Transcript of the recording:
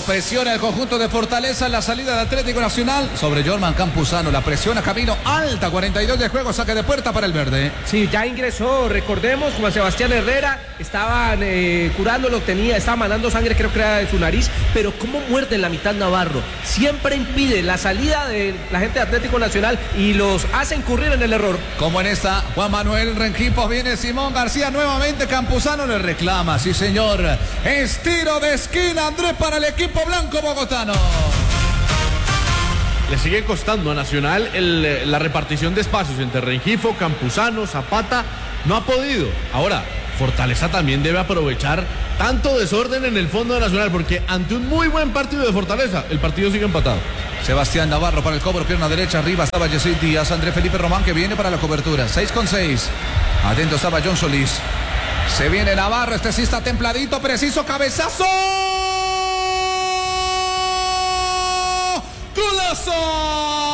presiona el conjunto de Fortaleza en la salida de Atlético Nacional sobre Jorman Campuzano. La presiona Camilo alta, 42 de juego, saque de puerta para el verde. Sí, ya ingresó, recordemos, Juan Sebastián Herrera, estaban curándolo, estaba mandando sangre, creo que era de su nariz, pero cómo muerde en la mitad Navarro. Siempre impide la salida de la gente de Atlético Nacional y los hace incurrir en el error. Como en esta, Juan Manuel Rengifo, viene Simón García nuevamente, Campuzano le reclama, sí señor. Es tiro de esquina, Andrés, para el equipo blanco bogotano. Le sigue costando a Nacional la repartición de espacios entre Rengifo, Campuzano, Zapata. No ha podido. Ahora, Fortaleza también debe aprovechar tanto desorden en el fondo de Nacional, porque ante un muy buen partido de Fortaleza, el partido sigue empatado. Sebastián Navarro para el cobro, pierna derecha, arriba estaba Yesid Díaz, André Felipe Román que viene para la cobertura, 6-6. Atento estaba John Solís. Se viene Navarro, este sí está templadito, preciso, cabezazo. ¡Golazo!